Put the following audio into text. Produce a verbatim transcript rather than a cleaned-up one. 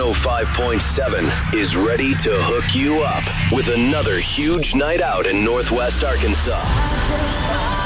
oh five point seven is ready to hook you up with another huge night out in Northwest Arkansas.